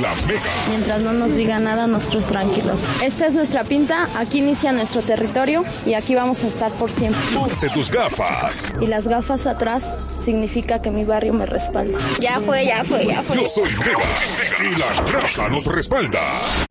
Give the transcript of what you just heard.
La Mega. Mientras no nos diga nada, nosotros tranquilos. Esta es nuestra pinta, aquí inicia nuestro territorio y aquí vamos a estar por siempre. Ponte tus gafas. Y las gafas atrás significa que mi barrio me respalda. Ya fue. Yo soy Mega y la raza nos respalda.